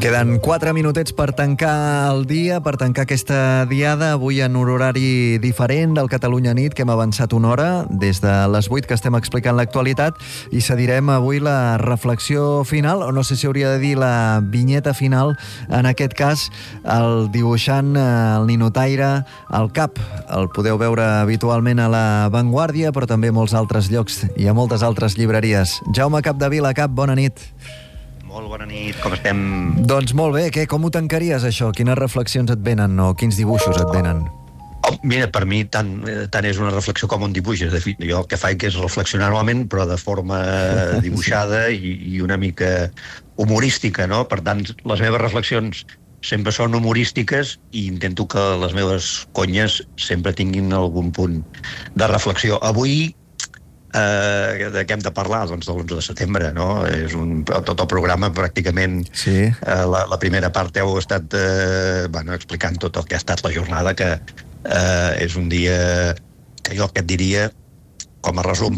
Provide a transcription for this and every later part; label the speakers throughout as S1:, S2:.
S1: Queden 4 minutets per tancar el dia, per tancar aquesta diada, avui en un horari diferent del Catalunya Nit, que hem avançat una hora, des de les 8 que estem explicant l'actualitat, i cedirem avui la reflexió final, o no sé si hauria de dir la vinyeta final, en aquest cas, el dibuixant, el ninotaire, el Cap. El podeu veure habitualment a La Vanguardia, però també a molts altres llocs i a moltes altres llibreries. Jaume Capdevila, Cap, bona nit.
S2: Molt bona nit, com estem?
S1: Doncs molt bé, com ho tancaries, això? Quines reflexions et venen o quins dibuixos et venen?
S2: Mira, per mi tant és una reflexió com un dibuix. De fet, jo el que faig és reflexionar normalment, però de forma dibuixada i una mica humorística, no? Per tant, les meves reflexions sempre són humorístiques i intento que les meves conyes sempre tinguin algun punt de reflexió. Avui, de què hem de parlar? Doncs de l'11 de setembre, no? És tot el programa pràcticament,
S1: sí.
S2: La primera part heu estat explicant tot el que ha estat la jornada, que és un dia que jo et diria, com a resum,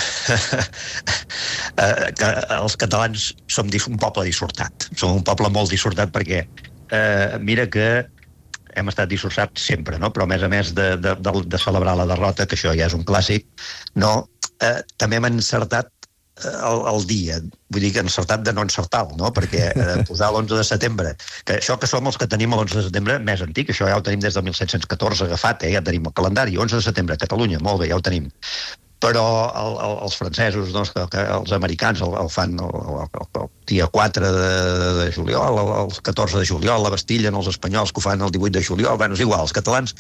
S2: que els catalans som un poble dissortat. Som un poble molt dissortat perquè mira que hem estat dissortats sempre, no? Però a més de celebrar la derrota, que això ja és un clàssic, no? També hem encertat el dia, vull dir que encertat de no encertar-lo, no? Perquè posar l'11 de setembre, que això que som els que tenim l'11 de setembre més antic, això ja ho tenim des de 1714 agafat, ja tenim el calendari, 11 de setembre, Catalunya, molt bé, ja ho tenim. Però els francesos, doncs, els americans el fan el dia 4 de juliol, el 14 de juliol, la Bastilla, els espanyols que ho fan el 18 de juliol, és igual, els catalans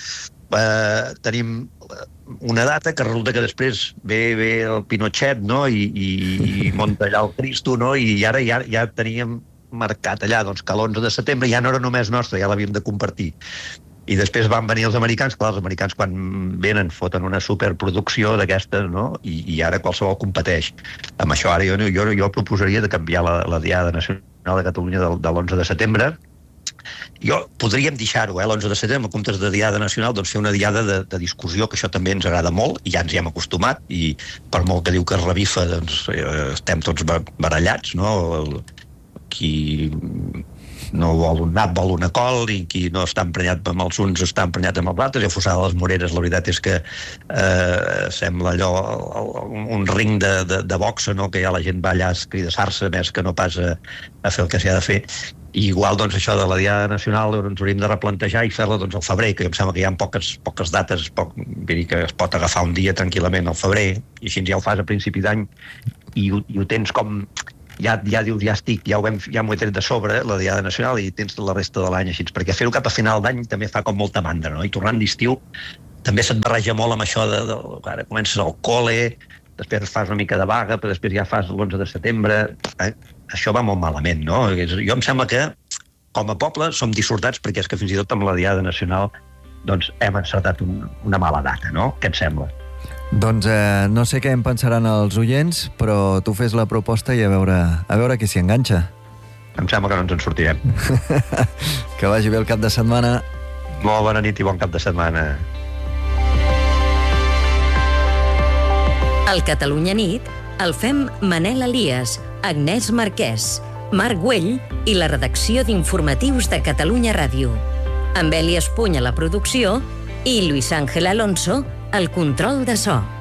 S2: tenim una data que resulta que després ve el Pinochet, no? I munta allà el Cristo, no? I ara ja teníem marcat allà doncs, que l'11 de setembre ja no era només nostre, ja l'havíem de compartir. I després van venir els americans, clar, els americans quan venen foten una superproducció d'aquestes, no? I ara qualsevol competeix. Amb això ara jo proposaria de canviar la Diada Nacional de Catalunya de l'11 de setembre. Podríem deixar-ho, l'11 de setembre, en comptes de Diada Nacional, doncs fer una diada de discussió, que això també ens agrada molt, i ja ens hi hem acostumat, i per molt que diu que es revifa, doncs estem tots barallats, no? Qui no vol un nap, vol una col, i qui no està emprenyat amb els uns està emprenyat amb els altres. I a Fossar de les Moreres la veritat és que sembla allò un ring de boxa, no? Que ja la gent va allà a escridassar-se més que no pas a fer el que s'hi ha de fer. I igual, doncs, això de la Diada Nacional ens hauríem de replantejar i fer-la doncs al febrer, que em sembla que hi ha poques dates, vull dir que es pot agafar un dia tranquil·lament al febrer, i així ja ho fas a principi d'any, i ho tens com... Ja dius, ja m'ho he tret de sobre, la Diada Nacional, i tens la resta de l'any així, perquè fer-ho cap a final d'any també fa com molta mandra, no? I tornant d'estiu també se't barreja molt amb això ara comences al col·le, després fas una mica de vaga, però després ja fas l'11 de setembre, això va molt malament, no? Jo em sembla que com a poble som dissortats, perquè és que fins i tot amb la Diada Nacional doncs hem encertat una mala data, no? Què et sembla?
S1: Doncs no sé què en pensaran els oients, però tu fes la proposta i a veure qui s'hi enganxa.
S2: Em sembla que no ens en sortirem.
S1: Que vagi bé el cap de setmana.
S2: Molt bona nit i bon cap de setmana.
S3: El Catalunya Nit el fem Manel Elias, Agnès Marquès, Marc Güell i la redacció d'informatius de Catalunya Ràdio. Amb Eli Espuny a la producció i Luis Ángel Alonso al control de so.